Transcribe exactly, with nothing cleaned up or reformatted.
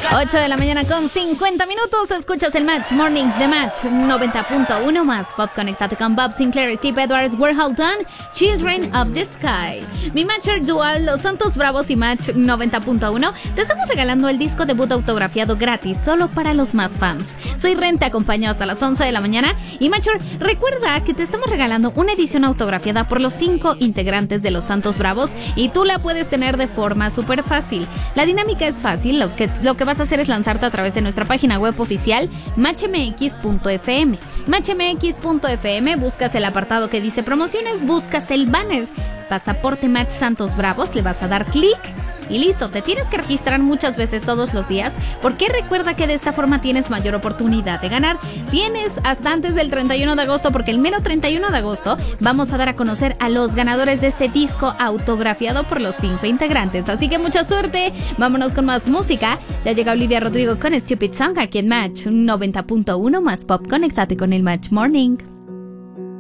ocho de la mañana con cincuenta minutos. Escuchas el Match Morning de Match noventa punto uno más Pop. Conéctate con Bob Sinclair, Steve Edwards, We're All Done, Children of the Sky. Mi Matcher Dual, Los Santos Bravos y Match noventa punto uno. Te estamos regalando el disco debut autografiado gratis, solo para los más fans. Soy Ren, te acompaño hasta las once de la mañana. Y Matcher, recuerda que te estamos regalando una edición autografiada por los cinco integrantes de Los Santos Bravos y tú la puedes tener de forma súper fácil. La dinámica es fácil, lo que, lo que vas a hacer es lanzarte a través de nuestra página web oficial match m x punto f m. match m x punto f m, buscas el apartado que dice promociones, buscas el banner Pasaporte Match Santos Bravos, le vas a dar clic y listo. Te tienes que registrar muchas veces todos los días, porque recuerda que de esta forma tienes mayor oportunidad de ganar. Tienes hasta antes del treinta y uno de agosto, porque el mero treinta y uno de agosto vamos a dar a conocer a los ganadores de este disco autografiado por los cinco integrantes. Así que mucha suerte. Vámonos con más música. Ya llega Olivia Rodrigo con Stupid Song aquí en Match noventa punto uno más Pop. Conéctate con el Match Morning.